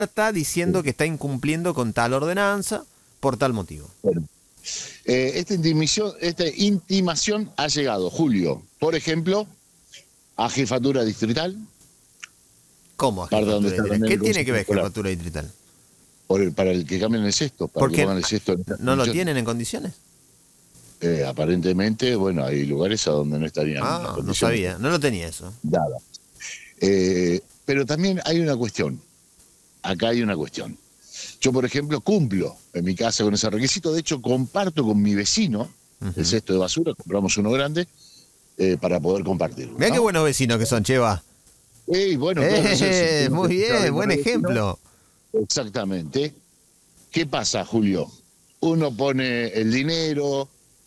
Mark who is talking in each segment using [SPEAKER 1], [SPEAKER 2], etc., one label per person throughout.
[SPEAKER 1] está diciendo que está incumpliendo con tal ordenanza por tal motivo.
[SPEAKER 2] Bueno, esta intimación ha llegado, Julio, por ejemplo, a Jefatura Distrital.
[SPEAKER 1] ¿Cómo? ¿Qué tiene que ver Jefatura Distrital?
[SPEAKER 2] Para el que cambien el cesto.
[SPEAKER 1] ¿Por qué no lo tienen en condiciones?
[SPEAKER 2] Aparentemente, bueno, hay lugares a donde no estarían las condiciones.
[SPEAKER 1] No sabía, no lo tenía eso.
[SPEAKER 2] Nada. Pero también hay una cuestión. Acá hay una cuestión. Yo, por ejemplo, cumplo en mi casa con ese requisito. De hecho, comparto con mi vecino el cesto de basura. Compramos uno grande para poder compartirlo.
[SPEAKER 1] Mirá qué buenos vecinos que son, Cheva.
[SPEAKER 2] Bueno,
[SPEAKER 1] muy bien, buen ejemplo.
[SPEAKER 2] Exactamente. ¿Qué pasa, Julio? Uno pone el dinero,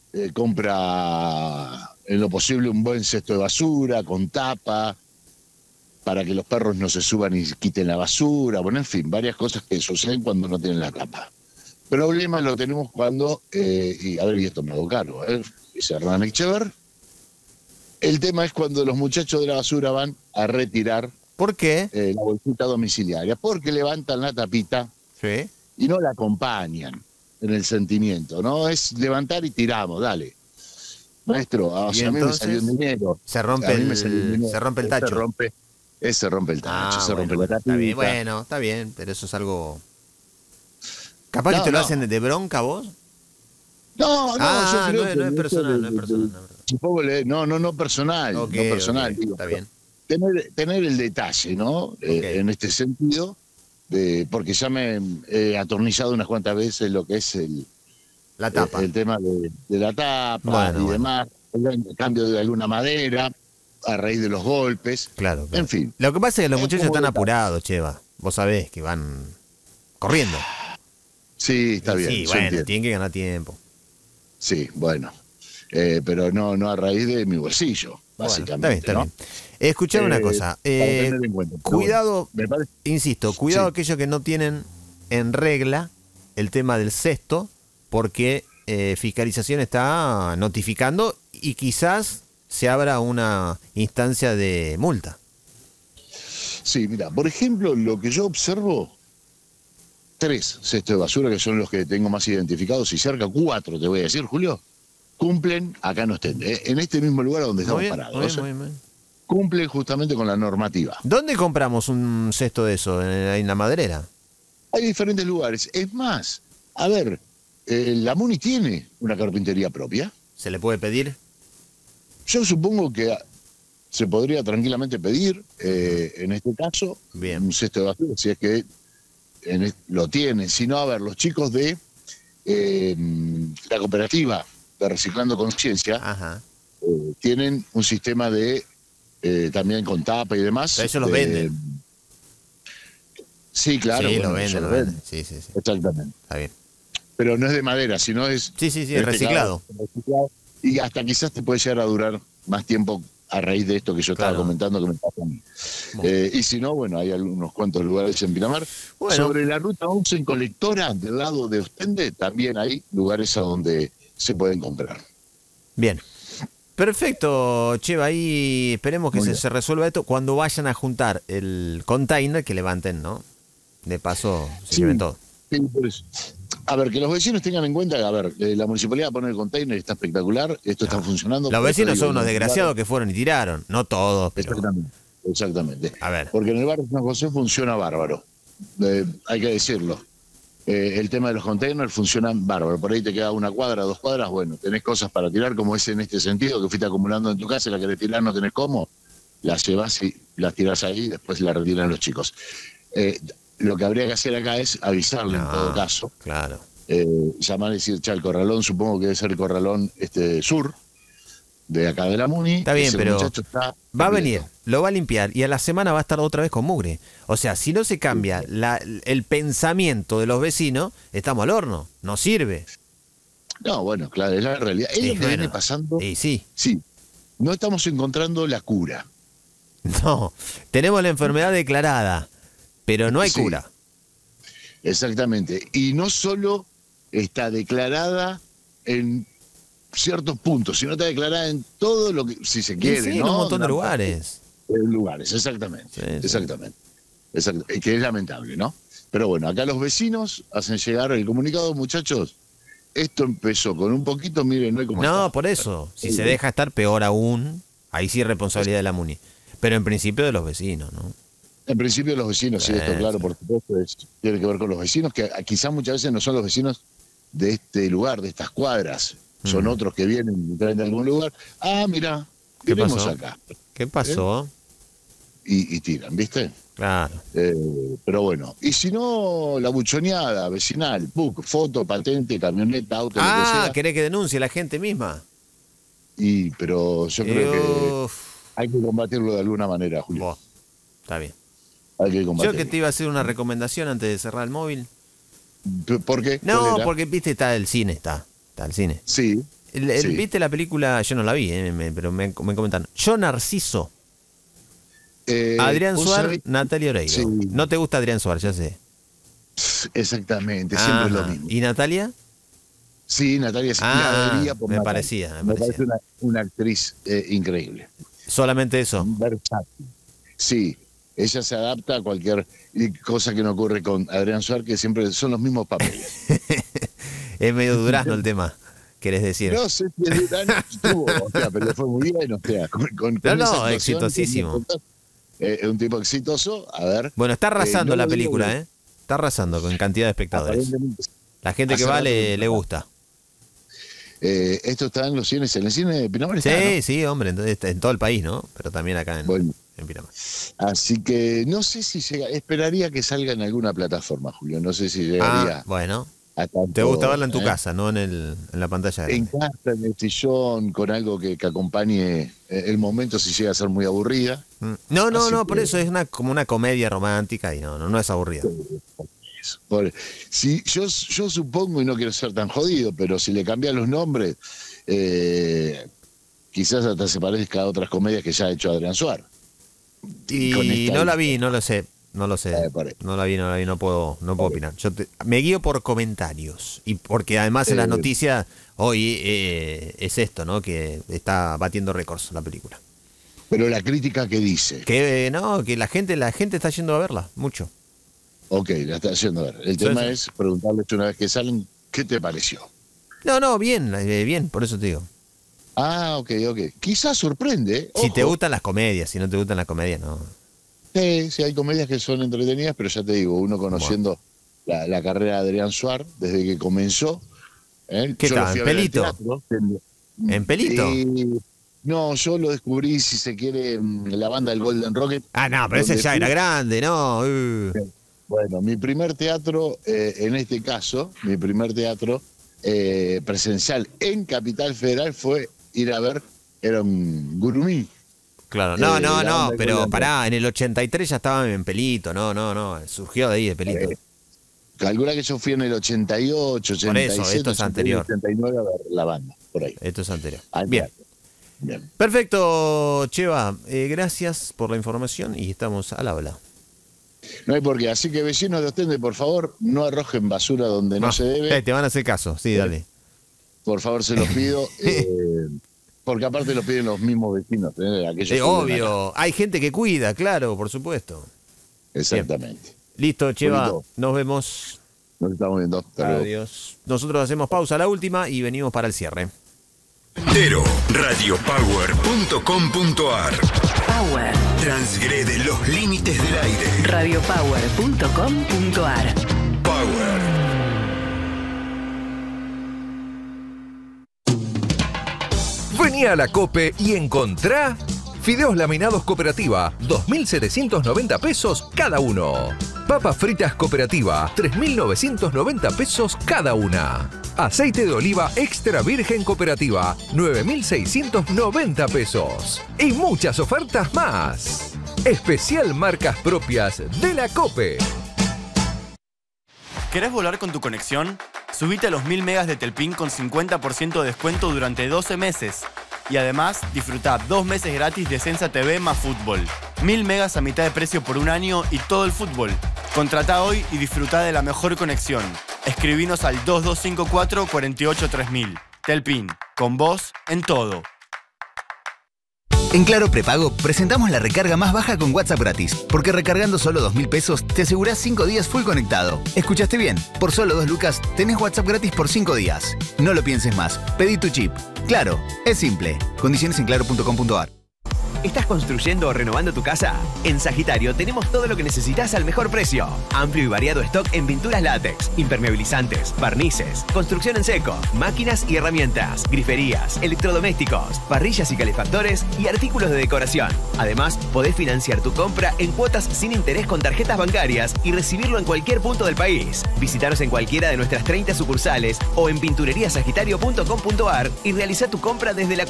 [SPEAKER 2] compra en lo posible un buen cesto de basura, con tapa, para que los perros no se suban y quiten la basura. Bueno, en fin, varias cosas que suceden cuando no tienen la tapa. Problema lo tenemos cuando, y esto me hago cargo, dice Hernán Echever. El tema es cuando los muchachos de la basura van a retirar.
[SPEAKER 1] ¿Por qué?
[SPEAKER 2] La bolsita domiciliaria, porque levantan la tapita y no la acompañan en el sentimiento, ¿no? Es levantar y tiramos, dale. Maestro, a mí me salió un dinero.
[SPEAKER 1] Se rompe el tacho. Se rompe el tacho,
[SPEAKER 2] se rompe la tapita.
[SPEAKER 1] Está bien, bueno, está bien, pero eso es algo... ¿Capaz que te lo hacen de bronca vos?
[SPEAKER 2] No, yo creo
[SPEAKER 1] no es personal, no es personal.
[SPEAKER 2] No personal, no personal.
[SPEAKER 1] Digo, está bien.
[SPEAKER 2] Tener el detalle, ¿no? En este sentido, porque ya me he atornillado unas cuantas veces lo que es
[SPEAKER 1] la tapa.
[SPEAKER 2] El tema de la tapa y demás, el cambio de alguna madera a raíz de los golpes.
[SPEAKER 1] Claro.
[SPEAKER 2] En fin.
[SPEAKER 1] Lo que pasa es que los muchachos están apurados, Cheva. Vos sabés que van corriendo.
[SPEAKER 2] Sí, está bien.
[SPEAKER 1] Sí, bueno, tienen que ganar tiempo.
[SPEAKER 2] Sí, bueno. Pero no a raíz de mi bolsillo, básicamente.
[SPEAKER 1] Está bien. Escuchame una cosa. Cuidado, insisto, cuidado aquellos que no tienen en regla el tema del cesto, porque Fiscalización está notificando y quizás se abra una instancia de multa.
[SPEAKER 2] Sí, mira, por ejemplo, lo que yo observo, 3 cestos de basura, que son los que tengo más identificados, y cerca 4, te voy a decir, Julio, cumplen, acá no estén, en este mismo lugar donde estamos parados.
[SPEAKER 1] Muy bien.
[SPEAKER 2] Cumplen justamente con la normativa.
[SPEAKER 1] ¿Dónde compramos un cesto de eso? ¿En la Maderera?
[SPEAKER 2] Hay diferentes lugares. Es más, a ver, la MUNI tiene una carpintería propia.
[SPEAKER 1] ¿Se le puede pedir?
[SPEAKER 2] Yo supongo que se podría tranquilamente pedir, en este caso, un cesto de basura, si es que lo tienen. Si no, a ver, los chicos de la cooperativa de Reciclando Conciencia tienen un sistema de también con tapa y demás.
[SPEAKER 1] Pero ellos los venden.
[SPEAKER 2] Sí, claro.
[SPEAKER 1] Sí, lo venden. Sí.
[SPEAKER 2] Exactamente.
[SPEAKER 1] Está bien.
[SPEAKER 2] Pero no es de madera, sino es...
[SPEAKER 1] Sí, es reciclado.
[SPEAKER 2] Y hasta quizás te puede llegar a durar más tiempo a raíz de esto que yo estaba comentando que me pasa a mí. Y si no, bueno, hay algunos cuantos lugares en Pinamar. Sobre la ruta 11 en Colectora, del lado de Ostende, también hay lugares a donde se pueden comprar.
[SPEAKER 1] Bien. Perfecto, Cheva, ahí esperemos que se resuelva esto. Cuando vayan a juntar el container, que levanten, ¿no? De paso, se lleven todo.
[SPEAKER 2] Sí, pues, a ver, que los vecinos tengan en cuenta que, a ver, la municipalidad pone el container, está espectacular, esto está funcionando.
[SPEAKER 1] Los vecinos son unos desgraciados que fueron y tiraron, no todos, pero...
[SPEAKER 2] Exactamente.
[SPEAKER 1] A ver.
[SPEAKER 2] Porque en el barrio San José funciona bárbaro, hay que decirlo. El tema de los containers funciona bárbaro. Por ahí te queda 1 cuadra, 2 cuadras, bueno, tenés cosas para tirar, como es en este sentido, que fuiste acumulando en tu casa, la querés tirar, no tenés cómo, las llevas y las tirás ahí y después las retiran los chicos. Lo que habría que hacer acá es avisarle en todo caso.
[SPEAKER 1] Claro.
[SPEAKER 2] Llamar y decir, el corralón, supongo que debe ser el corralón sur, de acá de la MUNI.
[SPEAKER 1] Está bien, pero va a venir, lo va a limpiar y a la semana va a estar otra vez con mugre. O sea, si no se cambia el pensamiento de los vecinos, estamos al horno, no sirve.
[SPEAKER 2] No, bueno, claro, es la realidad. Es lo que viene pasando.
[SPEAKER 1] Sí.
[SPEAKER 2] No estamos encontrando la cura.
[SPEAKER 1] No, tenemos la enfermedad declarada, pero no hay cura.
[SPEAKER 2] Exactamente. Y no solo está declarada en ciertos puntos, sino está declarada en todo lo que, si se quiere,
[SPEAKER 1] en un montón de lugares.
[SPEAKER 2] Lugares, exactamente. Exactamente. Que es lamentable, ¿no? Pero bueno, acá los vecinos hacen llegar el comunicado, muchachos, esto empezó con un poquito, miren, no hay como...
[SPEAKER 1] No, por eso, si se deja estar, peor aún, ahí sí es responsabilidad de la MUNI. Pero en principio de los vecinos, ¿no?
[SPEAKER 2] En principio los vecinos, sí, esto claro, por supuesto, tiene que ver con los vecinos, que quizás muchas veces no son los vecinos de este lugar, de estas cuadras, son otros que vienen de algún lugar. Ah, mira,
[SPEAKER 1] ¿qué
[SPEAKER 2] tenemos
[SPEAKER 1] pasó?
[SPEAKER 2] Acá.
[SPEAKER 1] ¿Qué pasó?
[SPEAKER 2] Y tiran, ¿viste?
[SPEAKER 1] Claro.
[SPEAKER 2] Pero bueno, y si no, la buchoneada vecinal, foto, patente, camioneta, auto, lo que sea.
[SPEAKER 1] ¿Querés que denuncie la gente misma?
[SPEAKER 2] Pero yo creo que hay que combatirlo de alguna manera, Julio.
[SPEAKER 1] Está bien.
[SPEAKER 2] Hay que combatirlo.
[SPEAKER 1] Yo que te iba a hacer una recomendación antes de cerrar el móvil.
[SPEAKER 2] ¿Por qué?
[SPEAKER 1] No, porque viste, está el cine, está el cine.
[SPEAKER 2] Sí.
[SPEAKER 1] ¿Viste la película? Yo no la vi, pero me comentaron. Yo Narciso. Adrián Suárez, Natalia Oreiro. Sí. No te gusta Adrián Suárez, ya sé.
[SPEAKER 2] Exactamente, siempre es lo mismo.
[SPEAKER 1] ¿Y Natalia?
[SPEAKER 2] Sí, Natalia sí.
[SPEAKER 1] Me parecía.
[SPEAKER 2] Me parece una actriz increíble.
[SPEAKER 1] ¿Solamente eso?
[SPEAKER 2] Versátil. Sí, ella se adapta a cualquier cosa que no ocurre con Adrián Suárez, que siempre son los mismos papeles.
[SPEAKER 1] Es medio durazno el tema, querés decir.
[SPEAKER 2] No sé si es durazno, pero le fue muy bien,
[SPEAKER 1] No, exitosísimo.
[SPEAKER 2] Es un tipo exitoso, a ver.
[SPEAKER 1] Bueno, está arrasando la película, ¿eh? Está arrasando con cantidad de espectadores. La gente que va le gusta.
[SPEAKER 2] Esto está en los cines, en el cine de Pinamar.
[SPEAKER 1] Sí, hombre, en todo el país, ¿no? Pero también acá en Pinamar.
[SPEAKER 2] Así que no sé si llega, esperaría que salga en alguna plataforma, Julio. No sé si llegaría.
[SPEAKER 1] Bueno.
[SPEAKER 2] Tanto,
[SPEAKER 1] te gusta verla en tu casa, no en la pantalla.
[SPEAKER 2] En casa, en el sillón, con algo que acompañe el momento si llega a ser muy aburrida.
[SPEAKER 1] No, por eso es como una comedia romántica y no es aburrida.
[SPEAKER 2] Si, yo supongo, y no quiero ser tan jodido, pero si le cambian los nombres, quizás hasta se parezca a otras comedias que ya ha hecho Adrián Suárez.
[SPEAKER 1] Y no la vi, no lo sé. No la vi, no puedo opinar. Yo me guío por comentarios. Y porque además en las noticias hoy es esto, ¿no? Que está batiendo récords la película.
[SPEAKER 2] Pero la crítica que dice.
[SPEAKER 1] Que la gente está yendo a verla, mucho.
[SPEAKER 2] Ok, la está haciendo a ver. El tema es preguntarles una vez que salen, ¿qué te pareció?
[SPEAKER 1] No, bien, por eso te digo.
[SPEAKER 2] Ok. Quizás sorprende.
[SPEAKER 1] Si te gustan las comedias, si no te gustan las comedias, no.
[SPEAKER 2] Sí, hay comedias que son entretenidas, pero ya te digo, uno conociendo la carrera de Adrián Suárez desde que comenzó.
[SPEAKER 1] ¿Qué tal? ¿En Pelito? ¿En Pelito?
[SPEAKER 2] No, yo lo descubrí, si se quiere, la banda del Golden Rocket.
[SPEAKER 1] No, pero ese ya era grande, ¿no?
[SPEAKER 2] Bueno, mi primer teatro, en este caso, presencial en Capital Federal fue ir a ver, era un Gurumí.
[SPEAKER 1] Claro, no, pero pará, en el 83 ya estaba en Pelito, no, surgió de ahí de Pelito.
[SPEAKER 2] Calcula que yo fui en el 88, 87,
[SPEAKER 1] por eso, esto es anterior.
[SPEAKER 2] 89 a ver la banda, por ahí.
[SPEAKER 1] Esto es anterior.
[SPEAKER 2] Bien.
[SPEAKER 1] Perfecto, Cheva, gracias por la información y estamos al habla.
[SPEAKER 2] No hay por qué, así que vecinos de Ostende, por favor, no arrojen basura donde no se debe.
[SPEAKER 1] Te van a hacer caso, sí, dale.
[SPEAKER 2] Por favor, se los pido. Porque aparte lo piden los mismos vecinos.
[SPEAKER 1] Obvio, hay gente que cuida, claro, por supuesto.
[SPEAKER 2] Exactamente.
[SPEAKER 1] Bien. Listo, Cheva, nos vemos.
[SPEAKER 2] Nos estamos viendo.
[SPEAKER 1] Adiós. Nosotros hacemos pausa, la última, y venimos para el cierre.
[SPEAKER 3] radiopower.com.ar
[SPEAKER 4] Power.
[SPEAKER 3] Transgrede los límites del aire.
[SPEAKER 4] radiopower.com.ar
[SPEAKER 3] Power. Vení a la Cope y encontrá fideos laminados Cooperativa, 2.790 pesos cada uno. Papas fritas Cooperativa, 3.990 pesos cada una. Aceite de oliva extra virgen Cooperativa, 9.690 pesos. Y muchas ofertas más. Especial marcas propias de la Cope.
[SPEAKER 5] ¿Querés volar con tu conexión? Subite a los 1000 megas de Telpin con 50% de descuento durante 12 meses. Y además, disfrutá 2 meses gratis de Sensa TV más fútbol. 1000 megas a mitad de precio por un año y todo el fútbol. Contratá hoy y disfrutá de la mejor conexión. Escribinos al 2254 483000. Telpin, con vos en todo.
[SPEAKER 4] En Claro Prepago presentamos la recarga más baja con WhatsApp gratis, porque recargando solo 2.000 pesos te asegurás 5 días full conectado. ¿Escuchaste bien? Por solo 2 lucas tenés WhatsApp gratis por 5 días. No lo pienses más, pedí tu chip. Claro, es simple. Condiciones en claro.com.ar.
[SPEAKER 6] ¿Estás construyendo o renovando tu casa? En Sagitario tenemos todo lo que necesitas al mejor precio. Amplio y variado stock en pinturas látex, impermeabilizantes, barnices, construcción en seco, máquinas y herramientas, griferías, electrodomésticos, parrillas y calefactores y artículos de decoración. Además, podés financiar tu compra en cuotas sin interés con tarjetas bancarias y recibirlo en cualquier punto del país. Visítanos en cualquiera de nuestras 30 sucursales o en pintureriasagitario.com.ar y realiza tu compra desde la